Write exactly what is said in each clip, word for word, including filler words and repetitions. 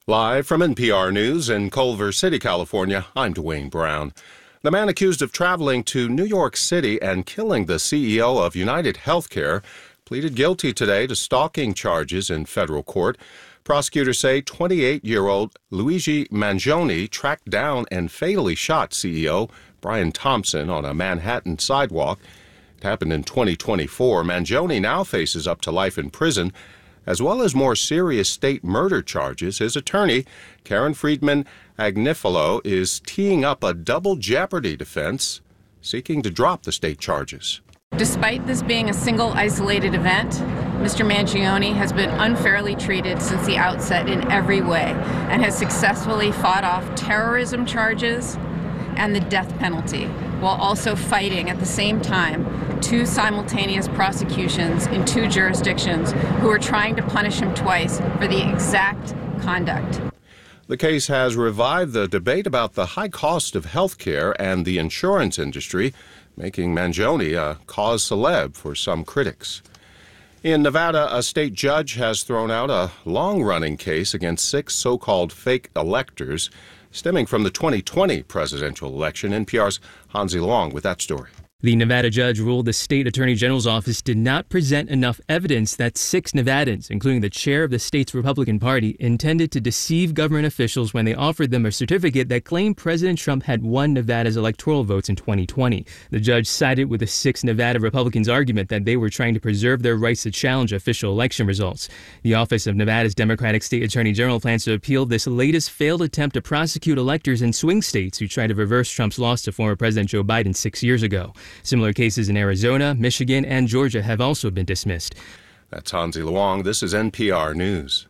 Live from N P R News in Culver City, California, I'm Dwayne Brown. The man accused of traveling to New York City and killing the C E O of United Healthcare pleaded guilty today to stalking charges in federal court. Prosecutors say twenty-eight-year-old Luigi Mangione tracked down and fatally shot C E O Brian Thompson on a Manhattan sidewalk. It happened in twenty twenty-four. Mangione now faces up to life in prison, as well as more serious state murder charges. His attorney, Karen Friedman Agnifilo, is teeing up a double jeopardy defense, seeking to drop the state charges. Despite this being a single isolated event, Mister Mangione has been unfairly treated since the outset in every way and has successfully fought off terrorism charges and the death penalty, while also fighting at the same time two simultaneous prosecutions in two jurisdictions who are trying to punish him twice for the exact conduct. The case has revived the debate about the high cost of health care and the insurance industry, making Mangione a cause célèbre for some critics. In Nevada, a state judge has thrown out a long-running case against six so-called fake electors stemming from the twenty twenty presidential election. N P R's Hansi Long with that story. The Nevada judge ruled the state attorney general's office did not present enough evidence that six Nevadans, including the chair of the state's Republican Party, intended to deceive government officials when they offered them a certificate that claimed President Trump had won Nevada's electoral votes in twenty twenty. The judge sided with the six Nevada Republicans' argument that they were trying to preserve their rights to challenge official election results. The Office of Nevada's Democratic State Attorney General plans to appeal this latest failed attempt to prosecute electors in swing states who tried to reverse Trump's loss to former President Joe Biden six years ago. Similar cases in Arizona, Michigan, and Georgia have also been dismissed. That's Hansi Luong. This is N P R News.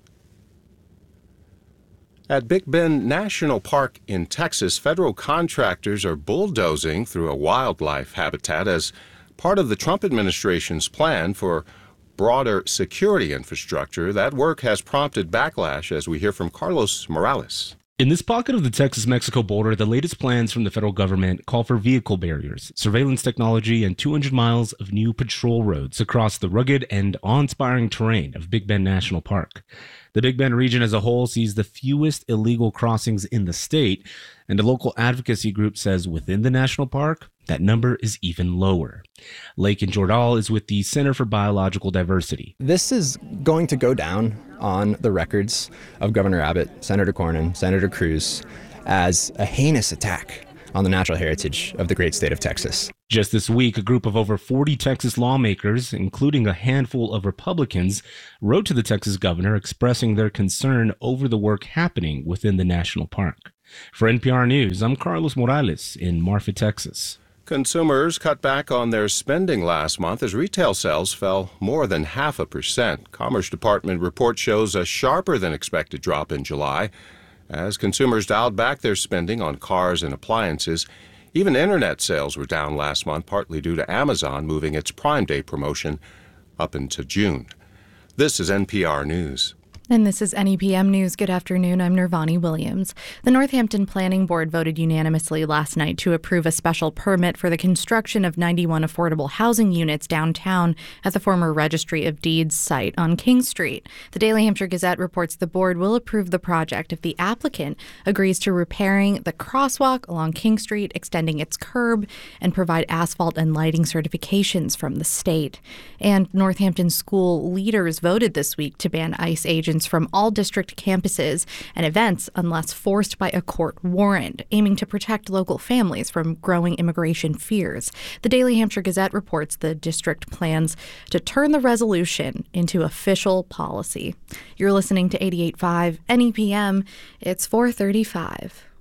At Big Bend National Park in Texas, federal contractors are bulldozing through a wildlife habitat as part of the Trump administration's plan for broader security infrastructure. That work has prompted backlash, as we hear from Carlos Morales. In this pocket of the Texas-Mexico border, the latest plans from the federal government call for vehicle barriers, surveillance technology, and two hundred miles of new patrol roads across the rugged and awe-inspiring terrain of Big Bend National Park. The Big Bend region as a whole sees the fewest illegal crossings in the state, and a local advocacy group says within the national park, that number is even lower. Lakin Jordal is with the Center for Biological Diversity. This is going to go down on the records of Governor Abbott, Senator Cornyn, Senator Cruz, as a heinous attack on the natural heritage of the great state of Texas. Just this week, a group of over forty Texas lawmakers, including a handful of Republicans, wrote to the Texas governor expressing their concern over the work happening within the national park. For N P R News, I'm Carlos Morales in Marfa, Texas. Consumers cut back on their spending last month as retail sales fell more than half a percent. Commerce Department report shows a sharper than expected drop in July as consumers dialed back their spending on cars and appliances. Even internet sales were down last month, partly due to Amazon moving its Prime Day promotion up into June. This is N P R News. And this is N E P M News. Good afternoon. I'm Nirvani Williams. The Northampton Planning Board voted unanimously last night to approve a special permit for the construction of ninety-one affordable housing units downtown at the former Registry of Deeds site on King Street. The Daily Hampshire Gazette reports the board will approve the project if the applicant agrees to repairing the crosswalk along King Street, extending its curb, and provide asphalt and lighting certifications from the state. And Northampton school leaders voted this week to ban ICE agents from all district campuses and events unless forced by a court warrant, aiming to protect local families from growing immigration fears. The Daily Hampshire Gazette reports the district plans to turn the resolution into official policy. You're listening to eighty-eight point five N E P M. It's four thirty-five.